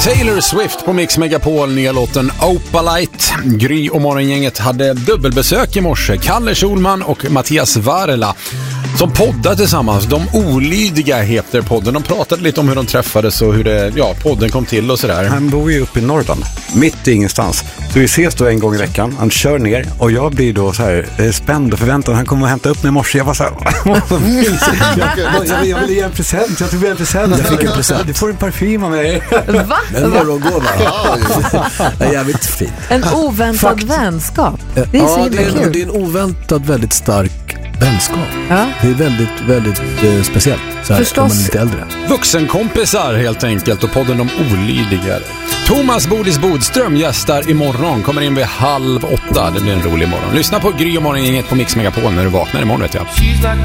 Taylor Swift på Mix Megapol, nya låten Opalite. Gry och morgongänget hade dubbelbesök i morse. Kalle Schulman och Mattias Varela som poddar tillsammans. De olydiga heter podden. De pratade lite om hur de träffades och hur podden kom till och sådär. Han bor ju uppe i Norrland, mitt i ingenstans. Så vi ses då en gång i veckan. Han kör ner och jag blir då så här spänd och förväntad. Han kommer att hämta upp mig i morse. Jag var så här, jag ville ge en present. Jag fick en present. Du får en parfym av mig. Va? En morgongåva. Det är jävligt fint. En oväntad vänskap. Det är så himla kul. Det är en oväntad, väldigt stark vänskap. Ja. Det är väldigt, väldigt speciellt. Så här, när man är lite äldre. Vuxenkompisar helt enkelt och podden De olydiga. Thomas Bodis Bodström gästar imorgon. Kommer in vid 7:30. Det blir en rolig morgon. Lyssna på Gry och morgongänget på Mix Megapol när du vaknar imorgon, vet jag.